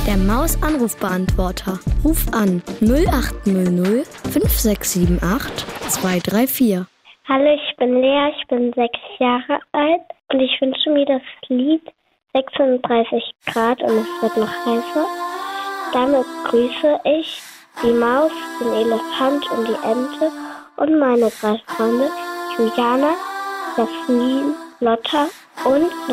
Der Maus-Anrufbeantworter. Ruf an 0800 5678 234. Hallo, ich bin Lea, ich bin 6 Jahre alt und ich wünsche mir das Lied 36 Grad und es wird noch heißer. Damit grüße ich die Maus, den Elefant und die Ente und meine 3 Freunde Juliana, Jasmin, Lotta und